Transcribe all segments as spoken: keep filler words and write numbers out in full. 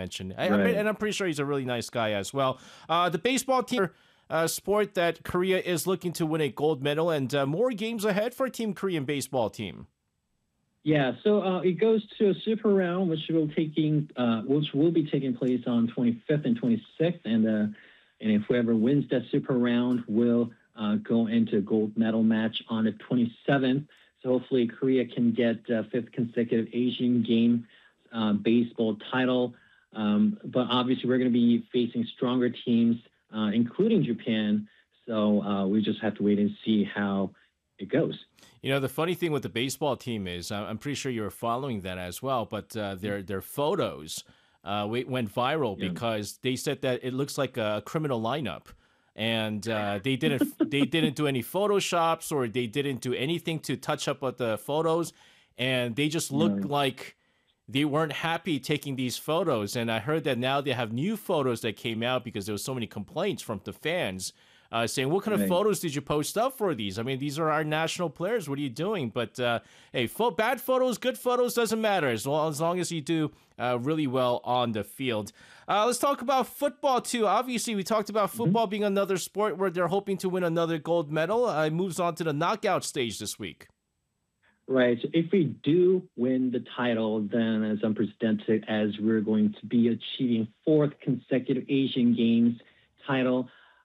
mentioned. I, I Right. mean, and I'm pretty sure he's a really nice guy as well. Uh, the baseball team, uh, sport that Korea is looking to win a gold medal, and uh, more games ahead for Team Korean baseball team. Yeah, so uh, it goes to a super round, which will taking uh, which will be taking place on twenty-fifth and twenty-sixth, and uh, and if whoever wins that super round will uh, go into a gold medal match on the twenty-seventh. So hopefully Korea can get uh, fifth consecutive Asian Game uh, baseball title. Um, but obviously we're going to be facing stronger teams, uh, including Japan. So uh, we just have to wait and see how it goes. You know, the funny thing with the baseball team is, I'm pretty sure you were following that as well, but uh, their their photos uh, went viral Yeah. because they said that it looks like a criminal lineup, and uh, they didn't they didn't do any photoshops, or they didn't do anything to touch up with the photos, and they just looked No. like they weren't happy taking these photos. And I heard that now they have new photos that came out because there was so many complaints from the fans. Uh, saying, what kind of Right. photos did you post up for these? I mean, these are our national players. What are you doing? But uh, hey, fo- bad photos, good photos, doesn't matter as long as, long as you do uh, really well on the field. Uh, let's talk about football, too. Obviously, we talked about football being another sport where they're hoping to win another gold medal. Uh, it moves on to the knockout stage this week. Right. So if we do win the title, then as unprecedented as we're going to be achieving fourth consecutive Asian Games title.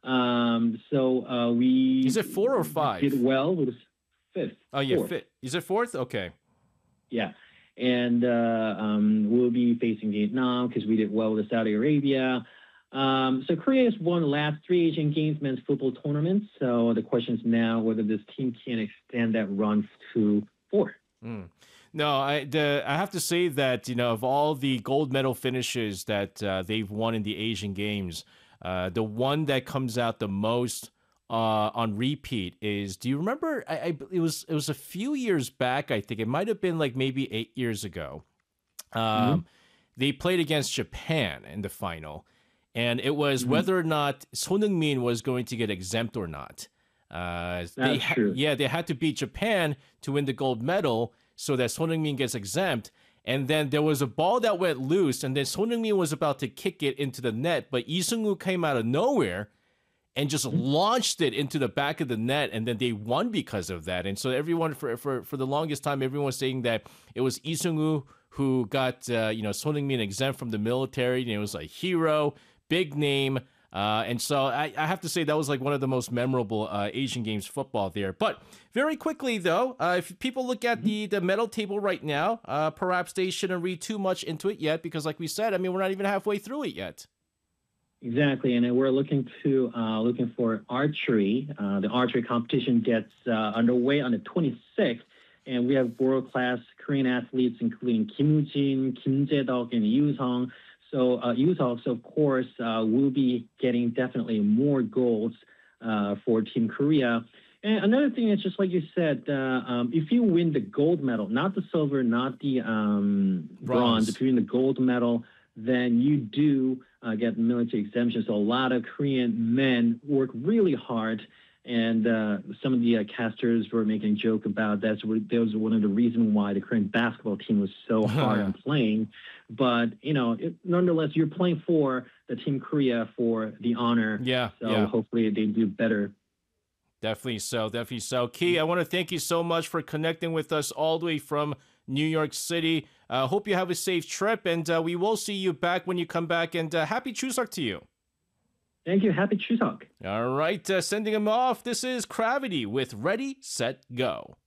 Um, so uh, we Is it four or five? did well. It was fifth. Oh, yeah. Fourth. Fit. Is it fourth? Okay. Yeah. And uh, um, we'll be facing Vietnam because we did well with Saudi Arabia. Um, so Korea has won the last three Asian Games men's football tournaments. So the question is now whether this team can extend that run to four. Mm. No, I the, I have to say that, you know, of all the gold medal finishes that uh, they've won in the Asian Games, uh, the one that comes out the most uh, on repeat is, do you remember? I, I it was it was a few years back. I think it might have been like maybe eight years ago. Um, Mm-hmm. They played against Japan in the final, and it was Mm-hmm. whether or not Son Heung-min was going to get exempt or not. Uh, they That's ha- true. Yeah, they had to beat Japan to win the gold medal so that Son Heung-min gets exempt. And then there was a ball that went loose, and then Son Heung-min was about to kick it into the net, but Lee Seung-woo came out of nowhere and just launched it into the back of the net, and then they won because of that. And so everyone, for for, for the longest time, everyone was saying that it was Lee Seung-woo who got uh, you know Son Heung-min exempt from the military, and it was a hero, big name. Uh, and so I, I have to say that was like one of the most memorable uh, Asian Games football there. But very quickly, though, uh, if people look at the, the medal table right now, uh, perhaps they shouldn't read too much into it yet because, like we said, I mean, we're not even halfway through it yet. Exactly, and then we're looking to uh, looking for archery. Uh, the archery competition gets uh, underway on the twenty-sixth, and we have world-class Korean athletes, including Kim Woo-jin, Kim Jae-deok, and Yoo Sung. So uh, Yoo Sung, so of course, uh, will be getting definitely more golds uh, for Team Korea. And another thing is just like you said, uh, um, if you win the gold medal, not the silver, not the um, bronze, Bronze. if you win the gold medal, then you do uh, get military exemption. So a lot of Korean men work really hard, and uh, some of the uh, casters were making a joke about that. So that was one of the reasons why the Korean basketball team was so hard on playing. But, you know, it, nonetheless, you're playing for the Team Korea for the honor. Yeah, So yeah. hopefully they do better. Definitely so, definitely so. Key, I want to thank you so much for connecting with us all the way from New York City. Uh, hope you have a safe trip, and uh, we will see you back when you come back, and uh, happy Chuseok to you. Thank you. Happy Chuseok. All right, uh, sending him off. This is Gravity with Ready, Set, Go.